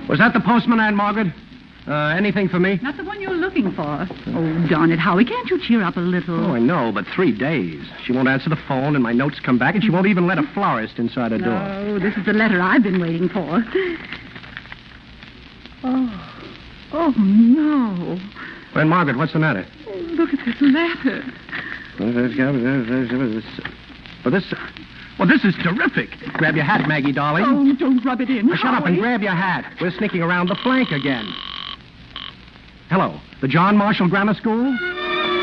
Was that the postman, Aunt Margaret? Anything for me? Not the one you're looking for. Oh, darn it, Howie, can't you cheer up a little? Oh, I know, but 3 days. She won't answer the phone, and my notes come back, and she won't even let a florist inside her door. Oh, this is the letter I've been waiting for. Oh, no. Aunt Margaret, what's the matter? Oh, look at this letter. Well, this is terrific. Grab your hat, Maggie, darling. Oh, don't rub it in, Now, shut up and Howie. grab your hat. We're sneaking around the flank again. Hello, the John Marshall Grammar School?